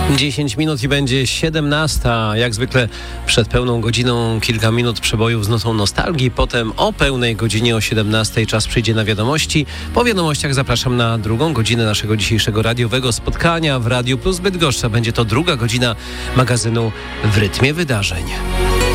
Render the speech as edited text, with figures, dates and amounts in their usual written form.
10 minut i będzie 17. Jak zwykle przed pełną godziną kilka minut przebojów z nutą nostalgii. Potem o pełnej godzinie o 17 czas przyjdzie na wiadomości. Po wiadomościach zapraszam na drugą godzinę naszego dzisiejszego radiowego spotkania w Radiu Plus Bydgoszcz. Będzie to druga godzina magazynu W rytmie wydarzeń.